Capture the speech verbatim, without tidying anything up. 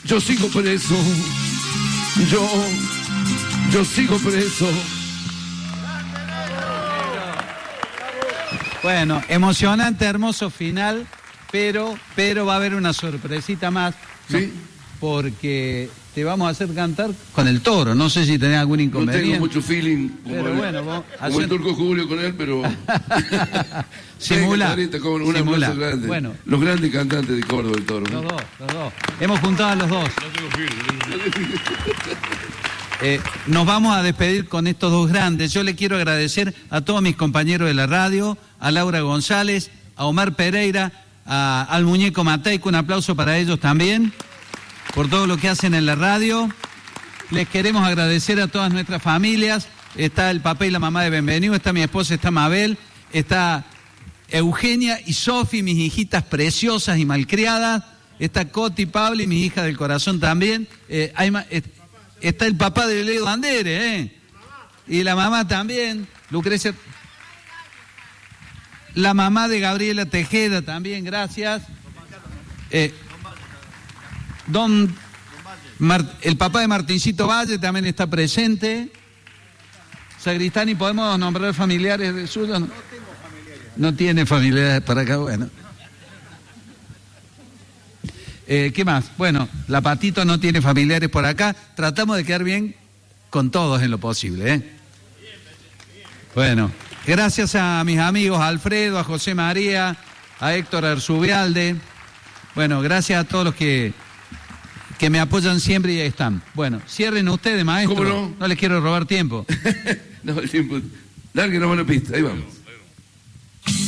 yo sigo preso, yo, yo sigo preso. Bueno, emocionante, hermoso final, pero, pero va a haber una sorpresita más. ¿No? ¿Sí? Porque te vamos a hacer cantar con el toro. No sé si tenés algún inconveniente. No tengo mucho feeling como, pero el, bueno, vos, como hacer... el Turco Julio con él, pero... Simula. Con un Simula. aplauso grande. Bueno. Los grandes cantantes de Córdoba, el toro. Los dos, los dos. Hemos juntado a los dos. No tengo feeling. Eh, nos vamos a despedir con estos dos grandes. Yo le quiero agradecer a todos mis compañeros de la radio, a Laura González, a Omar Pereira, a, al muñeco Mateico, un aplauso para ellos también, por todo lo que hacen en la radio. Les queremos agradecer a todas nuestras familias. Está el papá y la mamá de Benvenido, está mi esposa, está Mabel, está Eugenia y Sofi, mis hijitas preciosas y malcriadas, está Coti, Pablo y mi hija del corazón también. Eh, hay ma- eh, Está el papá de Leo Andere, ¿eh? Y la mamá también, Lucrecia. La mamá de Gabriela Tejeda también, gracias. Eh, don Mar, el papá de Martincito Valle también está presente. Sagristani, ¿podemos nombrar familiares de suyos? No, no tengo familiares. No tiene familiares para acá, bueno. Eh, ¿Qué más? Bueno, la Patito no tiene familiares por acá. Tratamos de quedar bien con todos en lo posible, ¿eh? Bueno, gracias a mis amigos, a Alfredo, a José María, a Héctor Arzubialde. Bueno, gracias a todos los que, que me apoyan siempre y ahí están. Bueno, cierren ustedes, maestro. ¿Cómo no? No les quiero robar tiempo. No, el tiempo. Largue una buena pista, ahí vamos.